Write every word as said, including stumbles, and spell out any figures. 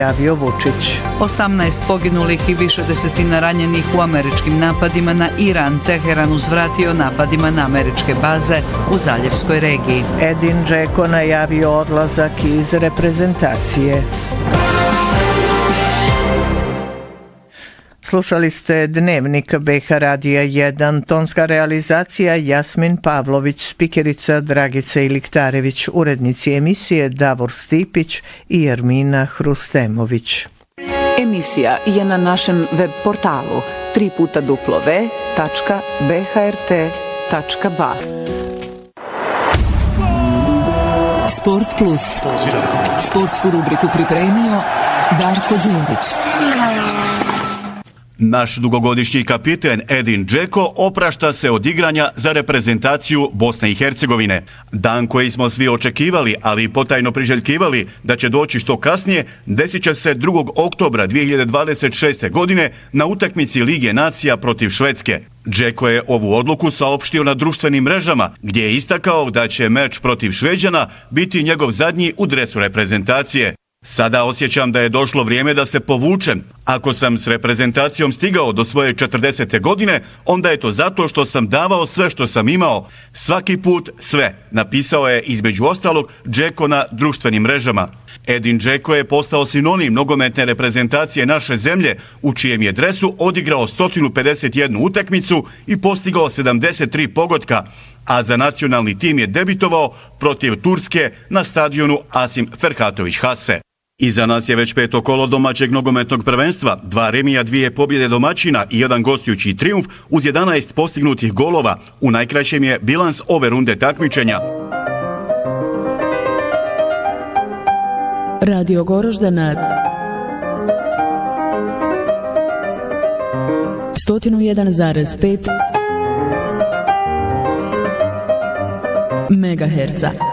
javio Vučić. osamnaest poginulih i više desetina ranjenih u američkim napadima na Iran. Teheran uzvratio napadima na američke baze u zaljevskoj regiji. Edin Džeko najavio odlazak iz reprezentacije. Slušali ste Dnevnik B H Radija jedan, tonska realizacija Jasmin Pavlović, spikerica Dragica Iliktarević, urednici emisije Davor Stipić i Jermina Hrustemović. Emisija je na našem web portalu tri puta w tačka b h r t tačka b a. Sport Plus. Sportsku rubriku pripremio Darko Đerić. Naš dugogodišnji kapiten Edin Džeko oprašta se od igranja za reprezentaciju Bosne i Hercegovine. Dan koji smo svi očekivali, ali i potajno priželjkivali da će doći što kasnije, desit će se drugog oktobra dvije hiljade dvadeset šeste. godine na utakmici Lige nacija protiv Švedske. Džeko je ovu odluku saopštio na društvenim mrežama, gdje je istakao da će meč protiv Šveđana biti njegov zadnji u dresu reprezentacije. Sada osjećam da je došlo vrijeme da se povučem. Ako sam s reprezentacijom stigao do svoje četrdesete. godine, onda je to zato što sam davao sve što sam imao. Svaki put sve, napisao je između ostalog Džeko na društvenim mrežama. Edin Džeko je postao sinonim nogometne reprezentacije naše zemlje, u čijem je dresu odigrao sto pedeset jednu utakmicu i postigao sedamdeset tri pogotka, a za nacionalni tim je debitovao protiv Turske na stadionu Asim Ferhatović Hase. Iza nas je već peto kolo domaćeg nogometnog prvenstva, dva remija, dvije pobjede domaćina i jedan gostujući trijumf uz jedanaest postignutih golova. U najkraćem je bilans ove runde takmičenja. Radio Goroždana sto jedan zarez pet megaherca.